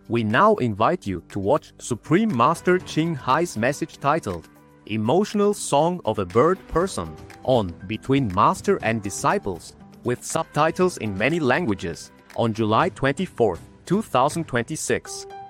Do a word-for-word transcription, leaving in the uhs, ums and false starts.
We now invite you to watch Supreme Master Ching Hai's message titled Emotional Song of a Bird Person on Between Master and Disciples, with subtitles in many languages, on July twenty-fourth, two thousand twenty-six.